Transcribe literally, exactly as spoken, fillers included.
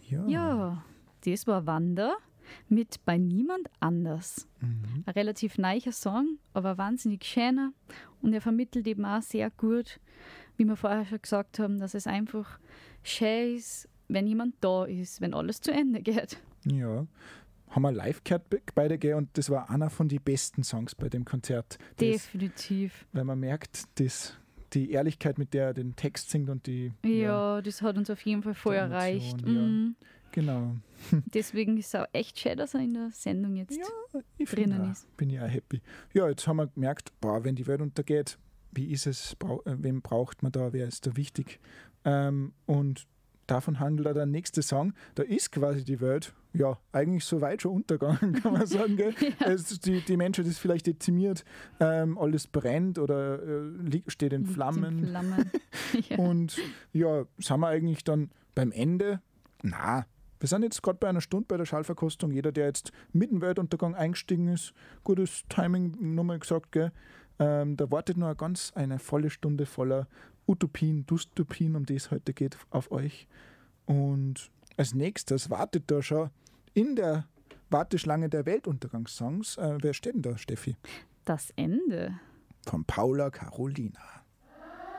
Ja. Ja, das war Wanda mit Bei Niemand anders. Mhm. Ein relativ neuer Song, aber wahnsinnig schöner. Und er vermittelt eben auch sehr gut, wie wir vorher schon gesagt haben, dass es einfach schön ist, wenn jemand da ist, wenn alles zu Ende geht. Ja. Haben wir live gehört be- beide, gell? Und das war einer von den besten Songs bei dem Konzert. Das, Definitiv. weil man merkt, das, die Ehrlichkeit, mit der er den Text singt und die. Ja, das hat uns auf jeden Fall voll die erreicht. Emotion, ja. Mhm. Genau. Deswegen ist es auch echt schön, dass er in der Sendung jetzt Ja, ich drinnen find auch, ist. bin ich auch happy. Ja, jetzt haben wir gemerkt, boah, wenn die Welt untergeht, wie ist es, brau äh, wem braucht man da, wer ist da wichtig? Ähm, und davon handelt auch der nächste Song. Da ist quasi die Welt, ja, eigentlich so weit schon untergegangen, kann man sagen. Gell? Ja. Es, die, die Menschheit ist vielleicht dezimiert, ähm, alles brennt oder äh, liegt- steht in Liegt Flammen. In Flammen. Ja. Und ja, sind wir eigentlich dann beim Ende? Na, wir sind jetzt gerade bei einer Stunde bei der Schallverkostung. Jeder, der jetzt mit dem Weltuntergang eingestiegen ist, gutes Timing, nochmal gesagt, gell? Ähm, da wartet noch eine ganz eine volle Stunde voller Utopien, Dystopien, um die es heute geht, auf euch. Und als nächstes wartet da schon in der Warteschlange der Weltuntergangssongs, äh, wer steht denn da, Steffi? Das Ende. Von Paula Carolina.